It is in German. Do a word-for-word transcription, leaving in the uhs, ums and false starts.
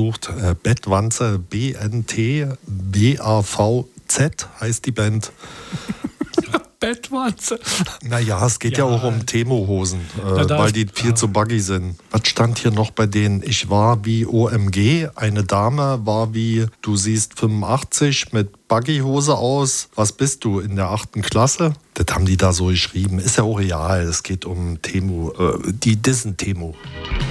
rausgesucht. Äh, Bettwanze, B N T W A V Z heißt die Band. Bettwanze. Naja, es geht ja, ja auch um Temo-Hosen, äh, weil die viel ja. zu buggy sind. Was stand hier noch bei denen? Ich war wie O M G, eine Dame war wie, du siehst fünfundachtzig mit Buggy-Hose aus. Was bist du, in der achten Klasse? Das haben die da so geschrieben. Ist ja auch real, es geht um Temo, äh, die dissen Temo.